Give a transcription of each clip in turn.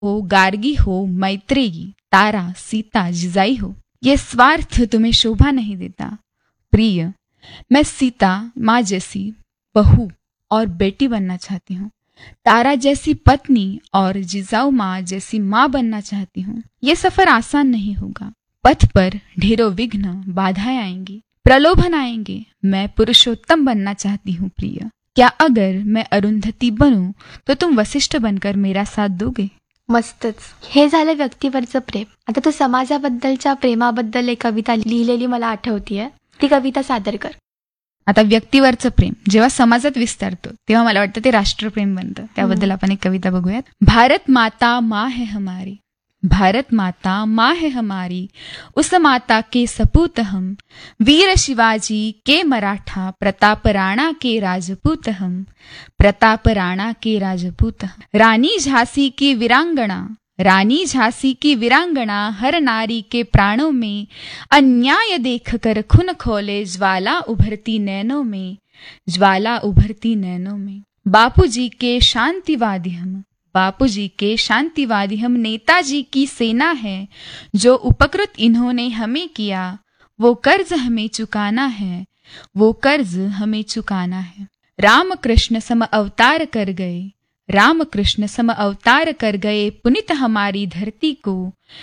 हो, गार्गी हो, मैत्रेयी, तारा, सीता, जिजाई हो, ये स्वार्थ तुम्हें शोभा नहीं देता। प्रिय, मैं सीता माँ जैसी बहू और बेटी बनना चाहती हूँ, तारा जैसी पत्नी और जिजाऊ माँ जैसी माँ बनना चाहती हूँ। ये सफर आसान नहीं होगा, पथ पर ढेरों विघ्न बाधाएं आएंगी, प्रलोभन आएंगे। मैं पुरुषोत्तम बनना चाहती हूँ प्रिय। क्या अगर मैं अरुंधती बनूं तो तुम वसिष्ठ बनकर मेरा साथ दोगे? मस्तच. हे झालं व्यक्तीवरचं प्रेम. आता तू समाजाबद्दलच्या प्रेमाबद्दल एक कविता लिहिलेली मला आठवतीये, ती कविता सादर कर. आता व्यक्तीवरचं प्रेम जेव्हा समाजात विस्तारतो तेव्हा मला वाटतं ते राष्ट्रप्रेम बनतं. त्याबद्दल आपण एक कविता बघूयात. भारत माता माँ है हमारी, भारत माता माँ है हमारी, उस माता के सपूत हम, वीर शिवाजी के मराठा, प्रताप राणा के राजपूत हम, प्रताप राणा के राजपूत हम. रानी झांसी की वीरांगना, रानी झांसी की वीरांगना, हर नारी के प्राणों में अन्याय देख कर खून खोले, ज्वाला उभरती नैनों में, ज्वाला उभरती नैनों में. बापूजी के शांतिवादी हम, बापूजी के शांतिवादी हम, नेताजी की सेना है, जो उपकृत इन्होंने हमें किया, वो कर्ज हमें चुकाना है, वो कर्ज हमें चुकाना है. रामकृष्ण सम अवतार कर गए, रामकृष्ण सम अवतार कर गए, पुनित हमारी धरती को,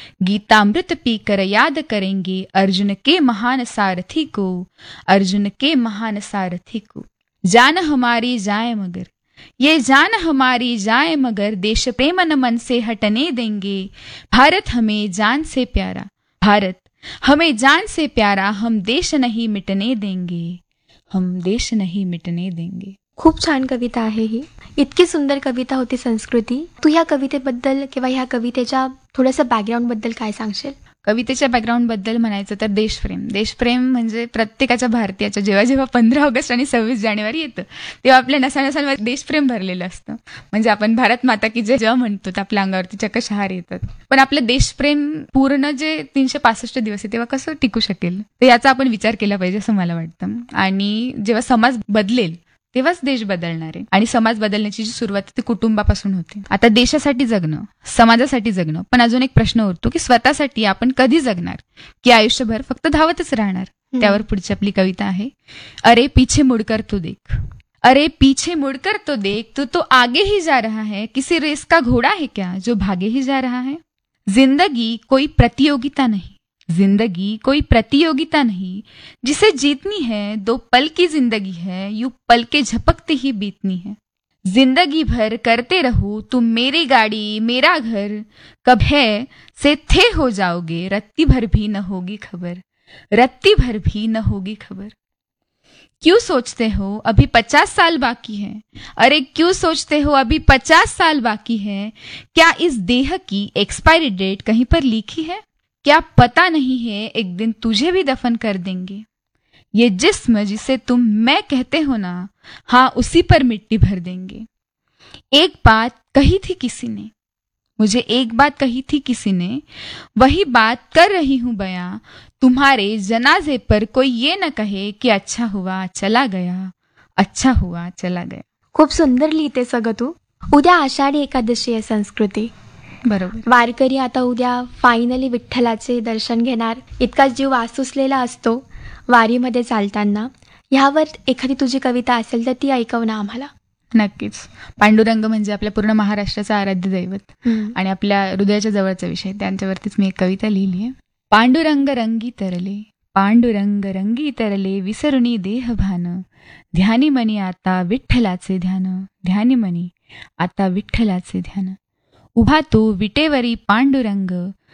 गीतामृत पीकर याद करेंगे अर्जुन के महान सारथी को, अर्जुन के महान सारथी को. जान हमारी जाए मगर, ये जान हमारी जाए मगर, देश प्रेम न मन से हटने देंगे. भारत हमें जान से प्यारा, भारत हमें जान से प्यारा, हम देश नहीं मिटने देंगे, हम देश नहीं मिटने देंगे. खूप छान कविता आहे ही. इतकी सुंदर कविता होती संस्कृती. तू ह्या कवितेबद्दल किंवा ह्या कवितेच्या थोडंसं बॅकग्राऊंड बद्दल काय सांगशील? कवितेच्या बॅकग्राऊंड बद्दल म्हणायचं तर देशप्रेम. देशप्रेम म्हणजे प्रत्येकाच्या भारतीयाच्या जेव्हा जेव्हा 15 ऑगस्ट आणि 26 जानेवारी येतं तेव्हा आपल्या नसानसांमध्ये देशप्रेम भरलेलं असतं. म्हणजे आपण भारत माता की जेव्हा म्हणतो तर आपल्या अंगावरती चक्क शहारे येतात. पण आपलं देशप्रेम पूर्ण जे 365 दिवस आहे तेव्हा कसं टिकू शकेल, तर याचा आपण विचार केला पाहिजे असं मला वाटतं. आणि जेव्हा समाज बदलेल तेव्हाच देश बदलणार आहे. आणि समाज बदलण्याची जी सुरुवात ती कुटुंबापासून होते. आता देशासाठी जगणं, समाजासाठी जगणं, पण अजून एक प्रश्न उरतो की स्वतःसाठी आपण कधी जगणार, की आयुष्यभर फक्त धावतच राहणार. त्यावर पुढची आपली कविता आहे. अरे पीछे मुड़कर तो देख, अरे पीछे मुड़कर तो देख, तू तो आगे ही जा रहा है, किसी रेस का घोड़ा है क्या जो भागे ही जा रहा है. जिंदगी कोई प्रतियोगिता नहीं, जिंदगी कोई प्रतियोगिता नहीं, जिसे जीतनी है 2 पल की जिंदगी है, यूं पल के झपकते ही बीतनी है. जिंदगी भर करते रहो तुम मेरी गाड़ी मेरा घर, कब है से थे हो जाओगे, रत्ती भर भी न होगी खबर, रत्ती भर भी न होगी खबर. क्यों सोचते हो अभी 50 साल बाकी है, अरे क्यों सोचते हो अभी 50 साल बाकी है, क्या इस देह की एक्सपायरी डेट कहीं पर लिखी है, क्या पता नहीं है एक दिन तुझे भी दफन कर देंगे. ये जिस्म जिसे तुम मैं कहते हो ना, हाँ उसी पर मिट्टी भर देंगे. एक बात कही थी किसी ने, मुझे एक बात कही थी किसी ने, वही बात कर रही हूं बयां, तुम्हारे जनाजे पर कोई ये न कहे कि अच्छा हुआ चला गया, अच्छा हुआ चला गया. खूप सुंदर लिहिते सगळं तू. उद्या आषाढी एकादशी आहे संस्कृती. बरोबर. वारकरी आता उद्या फायनली विठ्ठलाचे दर्शन घेणार. इतका जीव आसुसलेला असतो वारीमध्ये चालताना. ह्यावर एखादी तुझी कविता असेल तर ती ऐकव ना आम्हाला. नक्कीच. पांडुरंग म्हणजे आपल्या पूर्ण महाराष्ट्राचं आराध्य दैवत आणि आपल्या हृदयाच्या जवळचा विषय, त्यांच्यावरतीच मी एक कविता लिहिली आहे. पांडुरंग रंगी तरले, पांडुरंग रंगी तरले, विसरुनी देह भान, ध्यानी मनी आता विठ्ठलाचे ध्यान, ध्यानी मनी आता विठ्ठलाचे ध्यान. उभा तो विटेवरी पांडुरंग,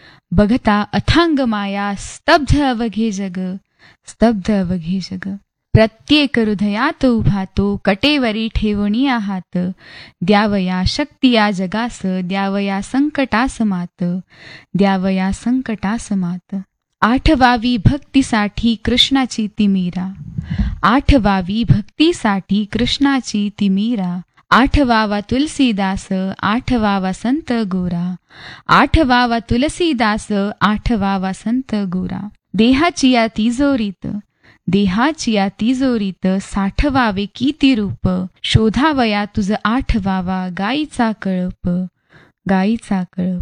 बघता अथांग माया, स्तब्ध अवघे जग, स्तब्ध अवघे जग. प्रत्येक हृदयात उभा तो, कटेवरी ठेवणिया हात, द्यावया शक्ती या जगास, द्यावया संकटास मात, द्यावया संकटास मात. आठवावी भक्तीसाठी कृष्णाची तिमिरा, आठवावी भक्तीसाठी कृष्णाची तिमिरा. आठवावा तुलसीदास, आठवावा संत गोरा, आठवावा तुलसीदास, आठवावा संत गोरा. देहाची या तिजोरीत, देहाची या तिजोरीत, साठवावे किती रूप, शोधावया तुझ आठवावा गाईचा कळप, गाईचा कळप